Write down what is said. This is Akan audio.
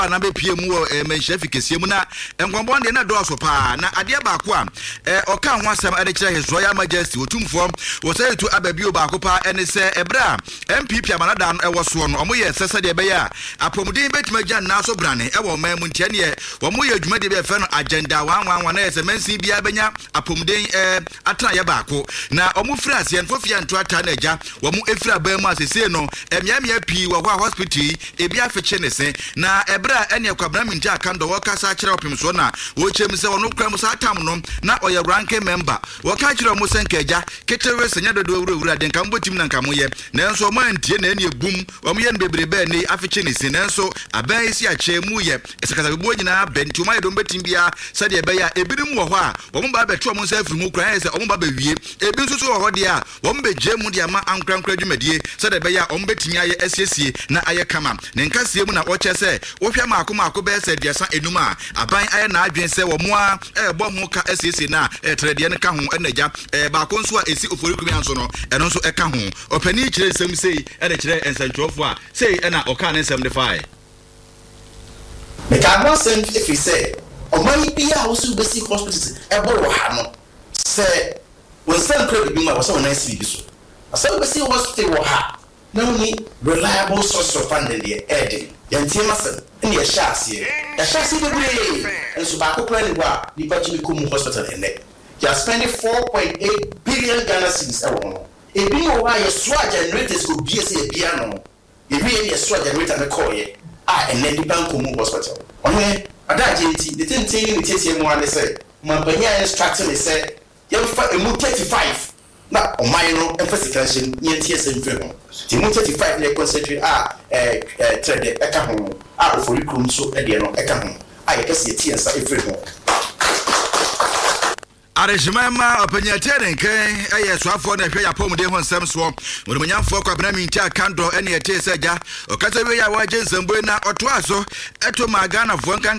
na be pie mu menhia fikese mu na enkwambon de na do so pa na ade ba ko a oka ho asem ade kire His Royal Majesty otumfo wo say to ababio ba ko pa ene se ebra MPP amanada no ewo so no omo ye sese de be ya apomudin betima gya na so brane ewo man mu ntia ne omo ye adwuma de be fe no agenda 111 na ese mensi bia benya apomudin atra ye ba ko na omo firi ase nfofia nto ata na agya omo efira ba mu asese no emiamia pi wo kwa hospital ebi afeche ne se na ebra ene kwabra minja kando wo kasa kire opim so na wo chem se wono kra mu sa atam no na oye ranking member wo ka kire mo senka agya ketewe senya dodo wura den kan botim na kan mo ye nanso omo antie na ene ebum omo ye bebrebe ne afeche ne se nanso aban si ache mu ye esekasa bo nyina benti omo ye do betim bia se de be ya ebirim wo ho a omo ba beto omo sa afiri mu kra se omo ba bewie ebi nso so wo ho de a omo beje mu de ama ankrankra dwumadie se de be ya omo betimi aye asiesie na aye kama ne nkasie mu na wo che se wo hwa maako be se diasa enum a aban aye na adwen se wo mo a bo ho ka asiesie na trede ne ka ho enagya ba ko nso a esi ofori kumi anso no eno nso eka ho opani kire nsem sei ene kire ensantwofo a sei ena oka ne nsem de fai me ka no sen if he say o mani bia wo su basic hospitals ebo ha no se wo sen credit bi ma wo so na esi bi so asa basic hospital wo ha na only reliable source of funding there adding yantie masa ni ya shasi de bre enso ba ko plan wa ni pa chimi ko mu hospital ene you are spending 4.8 billion Ghana cedis ewo ebi no wa ye so generators go bia se bia no ebi ye so generator me call ye ene di bank mu hospital onye adaje nti the thing ni tiesie mu ane say mabanya instruction me say you fa emu 35 na oman no emphasication yentie semfe ho ti mu 35 na concentrate trade eka ho ofori krum so e de no eka ho yekase tie nsa efre ho Arejima opanyatene nkan eye soafo na hwe yapomde ho nsem so wonumnyamfo kwabena mintia kando ene ete seja okasa we ya waje nsambo na oto aso eto magana fo nkan